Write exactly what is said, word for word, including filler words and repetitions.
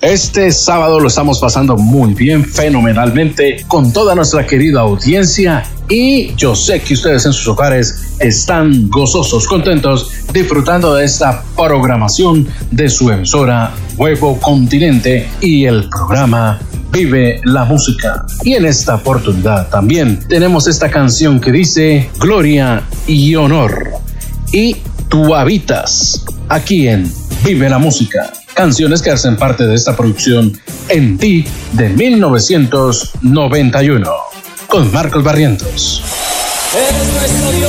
Este sábado lo estamos pasando muy bien, fenomenalmente, con toda nuestra querida audiencia, y yo sé que ustedes en sus hogares están gozosos, contentos, disfrutando de esta programación de su emisora Nuevo Continente y el programa Vive la Música. Y en esta oportunidad también tenemos esta canción que dice Gloria y Honor, y Tú Habitas, aquí en Vive la Música. Canciones que hacen parte de esta producción En Ti de mil novecientos noventa y uno, con Marcos Barrientos. Es nuestro Dios.